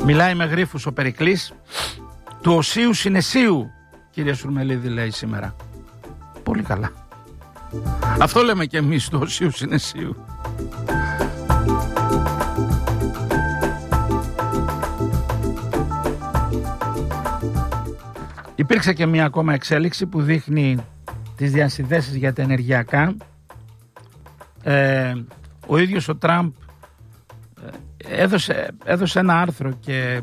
Μιλάει με γρίφους ο Περικλής. Του Οσίου Συνεσίου, κύριε Σουρμελίδη, λέει σήμερα. Πολύ καλά. Αυτό λέμε και εμείς, του Οσίου Συνεσίου. Υπήρξε και μία ακόμα εξέλιξη που δείχνει τις διασυνδέσεις για τα ενεργειακά. Ο ίδιος ο Τραμπ έδωσε ένα άρθρο και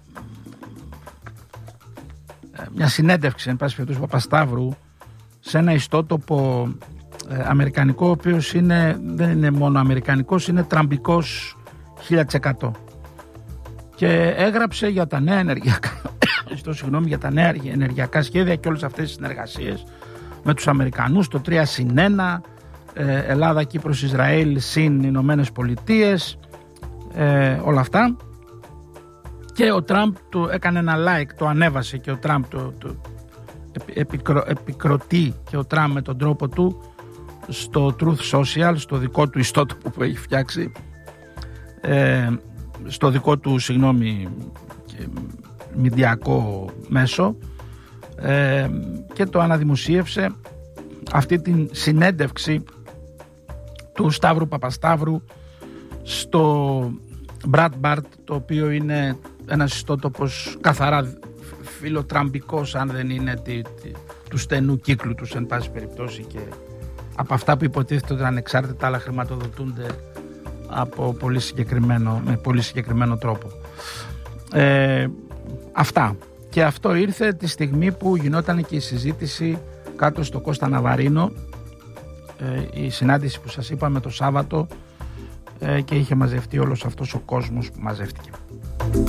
μια συνέντευξη, εν πάση περιπτώσει, Παπασταύρου, σε ένα ιστότοπο αμερικανικό, ο οποίος δεν είναι μόνο αμερικανικός, είναι τραμπικός 1000%. Και έγραψε για τα νέα για τα νέα ενεργειακά σχέδια και όλες αυτές τις συνεργασίες με τους Αμερικανούς, το 3+1, Ελλάδα, Κύπρος, Ισραήλ, συν Ηνωμένες Πολιτείες, όλα αυτά. Και ο Τραμπ του έκανε ένα like, το ανέβασε, και ο Τραμπ επικροτεί και ο Τραμπ με τον τρόπο του στο Truth Social, στο δικό του ιστότοπο που έχει φτιάξει, στο δικό του, μηντιακό μέσο, και το αναδημοσίευσε αυτή την συνέντευξη του Σταύρου Παπασταύρου στο Breitbart, το οποίο είναι ένας ιστότοπος καθαρά φιλοτραμπικός, αν δεν είναι του στενού κύκλου τους, εν πάση περιπτώσει, και από αυτά που υποτίθεται ότι ανεξάρτητα, αλλά χρηματοδοτούνται με πολύ συγκεκριμένο τρόπο. Αυτά. Και αυτό ήρθε τη στιγμή που γινόταν και η συζήτηση κάτω στο Κώστα Ναβαρίνο, η συνάντηση που σας είπαμε το Σάββατο, και είχε μαζευτεί όλος αυτός ο κόσμος που μαζεύτηκε.